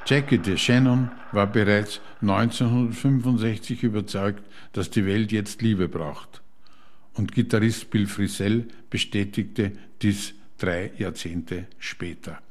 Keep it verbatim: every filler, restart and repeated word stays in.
Jackie DeShannon war bereits neunzehnhundertfünfundsechzig überzeugt, dass die Welt jetzt Liebe braucht. Und Gitarrist Bill Frisell bestätigte dies drei Jahrzehnte später.